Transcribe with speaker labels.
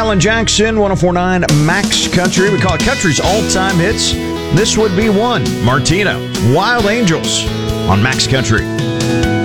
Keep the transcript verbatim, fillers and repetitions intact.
Speaker 1: Alan Jackson, one oh four point nine Max Country. We call it Country's all-time hits. This would be one. Martina, Wild Angels on Max Country.